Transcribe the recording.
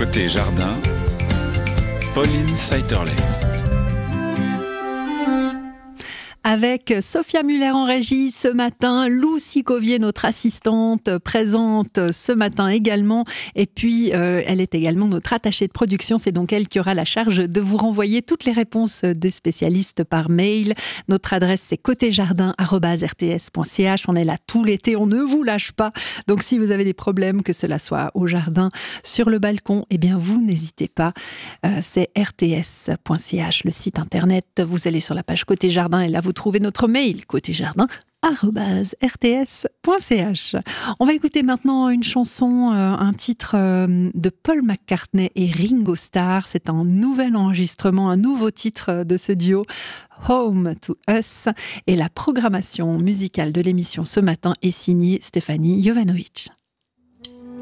Côté jardin, Pauline Saiterley. Avec Sophia Muller en régie ce matin, Lou Sicovier, notre assistante, présente ce matin également. Et puis, elle est également notre attachée de production. C'est donc elle qui aura la charge de vous renvoyer toutes les réponses des spécialistes par mail. Notre adresse, c'est côtéjardin@rts.ch. On est là tout l'été, on ne vous lâche pas. Donc, si vous avez des problèmes, que cela soit au jardin, sur le balcon, eh bien, vous n'hésitez pas. C'est rts.ch, le site internet. Vous allez sur la page Côté Jardin et là, vous trouvez notre mail côtéjardin@rts.ch. On va écouter maintenant une chanson, un titre de Paul McCartney et Ringo Starr. C'est un nouvel enregistrement, un nouveau titre de ce duo, Home to Us. Et la programmation musicale de l'émission ce matin est signée Stéphanie Jovanovic.